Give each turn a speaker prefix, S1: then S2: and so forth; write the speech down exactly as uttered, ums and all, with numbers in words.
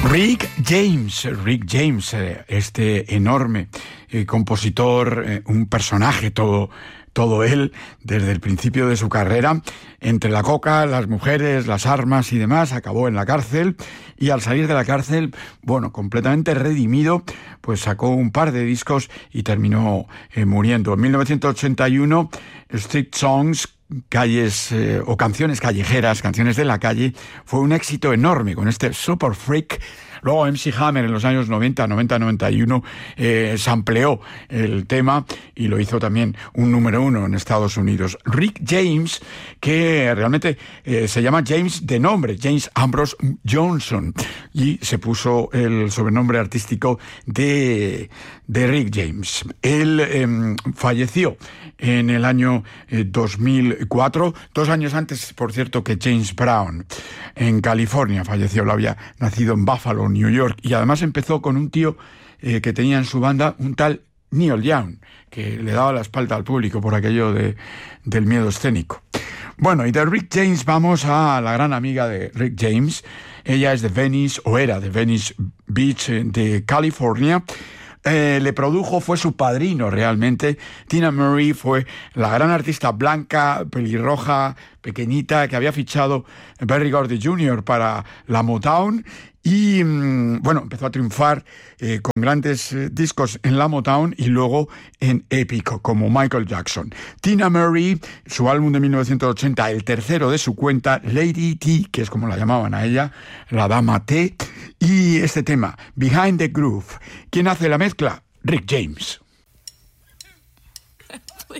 S1: Rick James, Rick James, este enorme eh, compositor, eh, un personaje todo, todo él, desde el principio de su carrera, entre la coca, las mujeres, las armas y demás, acabó en la cárcel, y al salir de la cárcel, bueno, completamente redimido, pues sacó un par de discos y terminó eh, muriendo. En mil novecientos ochenta y uno, Street Songs, calles eh, o canciones callejeras, canciones de la calle, fue un éxito enorme con este Super Freak. Luego M C Hammer en los años noventa, noventa, noventa y uno eh, sampleó el tema y lo hizo también un número uno en Estados Unidos. Rick James, que realmente eh, se llama James de nombre, James Ambrose Johnson, y se puso el sobrenombre artístico de, de Rick James. Él eh, falleció en el año eh, dos mil cuatro, dos años antes, por cierto, que James Brown, en California falleció. Lo había nacido en Buffalo, New York, y además empezó con un tío eh, que tenía en su banda, un tal Neil Young, que le daba la espalda al público por aquello de, del miedo escénico. Bueno, y de Rick James vamos a la gran amiga de Rick James. Ella es de Venice, o era de Venice Beach, de California. Eh, le produjo, fue su padrino realmente. Tina Marie fue la gran artista blanca, pelirroja, pequeñita, que había fichado Berry Gordy junior para la Motown. Y mmm, bueno, empezó a triunfar eh, con grandes eh, discos en la Motown y luego en Épico, como Michael Jackson. Tina Marie, su álbum de mil novecientos ochenta, el tercero de su cuenta, Lady T, que es como la llamaban a ella, la dama T, y este tema, Behind the Groove. ¿Quién hace la mezcla? Rick James.